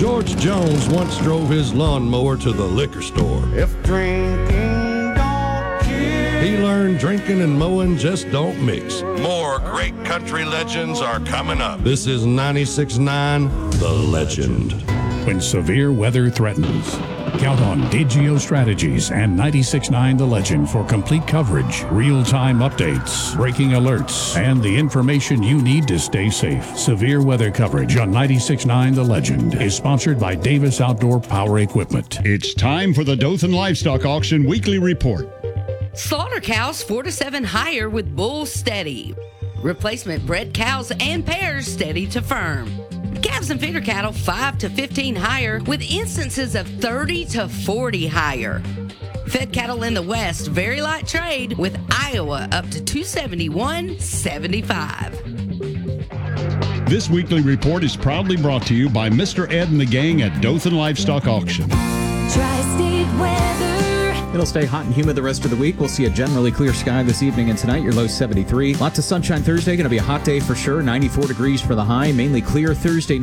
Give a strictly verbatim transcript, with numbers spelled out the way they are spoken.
George Jones once drove his lawnmower to the liquor store. If drinking don't kill. He learned drinking and mowing just don't mix. More great country legends are coming up. This is ninety-six point nine The Legend. When severe weather threatens, count on Digio Strategies and ninety-six point nine The Legend for complete coverage, real-time updates, breaking alerts, and the information you need to stay safe. Severe weather coverage on ninety-six point nine The Legend is sponsored by Davis Outdoor Power Equipment. It's time for the Dothan Livestock Auction Weekly Report. Slaughter cows four to seven higher with bull steady. Replacement bred cows and pairs steady to firm. Calves and feeder cattle five to fifteen higher with instances of thirty to forty higher. Fed cattle in the west very light trade with Iowa up to two seventy-one seventy-five. This weekly report is proudly brought to you by Mister Ed and the gang at Dothan Livestock Auction. Tri-State weather. It'll stay hot and humid the rest of the week. We'll see a generally clear sky this evening and tonight. Your low seventy-three. Lots of sunshine Thursday. Going to be a hot day for sure. ninety-four degrees for the high. Mainly clear Thursday.